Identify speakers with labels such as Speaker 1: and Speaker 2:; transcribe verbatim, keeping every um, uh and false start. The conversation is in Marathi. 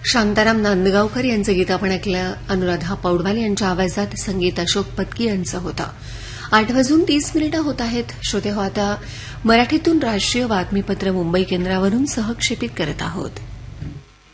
Speaker 1: शांताराम नांदगावकर यांचं गीत आपण ऐकलं. अनुराधा पौडवाल यांच्या आवाजात संगीत अशोक पत्की यांचं होतं. आठ वाजून तीस मिनिटं होत आहेत. श्रोते हो, आता मराठीतून राष्ट्रीय बातमीपत्र मुंबई केंद्रावरून सहक्षेपित करत आहोत.